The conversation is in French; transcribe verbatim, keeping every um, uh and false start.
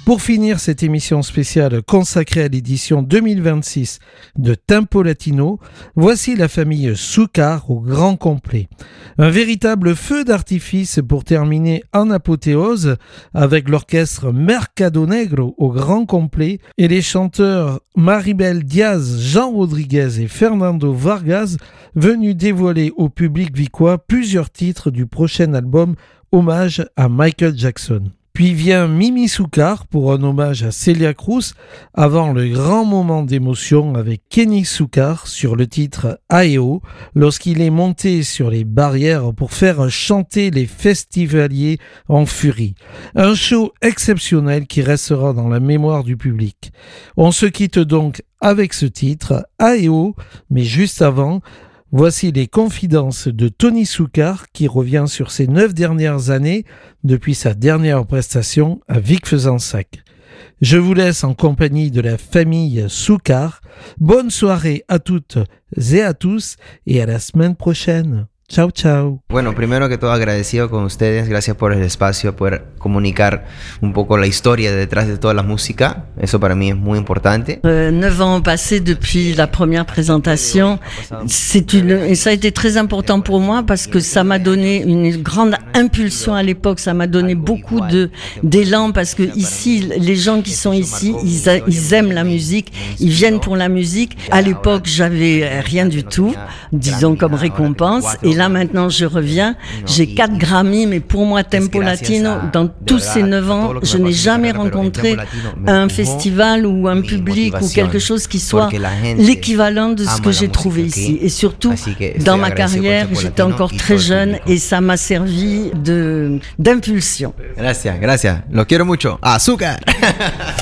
Pour finir cette émission spéciale consacrée à l'édition deux mille vingt-six de Tempo Latino, voici la famille Súcar au grand complet. Un véritable feu d'artifice pour terminer en apothéose avec l'orchestre Mercado Negro au grand complet et les chanteurs Maribel Diaz, Jean Rodriguez et Fernando Vargas venus dévoiler au public vicois plusieurs titres du prochain album Hommage à Michael Jackson. Puis vient Mimi Súcar pour un hommage à Celia Cruz avant le grand moment d'émotion avec Kenny Súcar sur le titre Aeo lorsqu'il est monté sur les barrières pour faire chanter les festivaliers en furie. Un show exceptionnel qui restera dans la mémoire du public. On se quitte donc avec ce titre Aeo, mais juste avant, voici les confidences de Tony Súcar qui revient sur ses neuf dernières années depuis sa dernière prestation à Vic-Fezensac. Je vous laisse en compagnie de la famille Súcar. Bonne soirée à toutes et à tous et à la semaine prochaine. Chao, chao. Bueno, primero que todo agradecido con ustedes, gracias por el espacio, poder comunicar un poco la historia detrás de toda la música, eso para mí es muy importante. Euh, neuf ans ont passé depuis la première présentation, c'est une, et ça a été très important pour moi parce que ça m'a donné une grande impulsion à l'époque, ça m'a donné beaucoup de, d'élan parce que ici, les gens qui sont ici, ils, a, ils aiment la musique, ils viennent pour la musique. À l'époque, j'avais rien du tout, disons comme récompense, et là maintenant je reviens, j'ai quatre Grammy, mais pour moi Tempo Latino, dans tous ces neuf ans, je n'ai jamais rencontré un festival ou un public ou quelque chose qui soit l'équivalent de ce que j'ai trouvé ici. Et surtout, dans ma carrière, j'étais encore très jeune et ça m'a servi de, d'impulsion. Gracias, gracias. Los quiero mucho. Azúcar.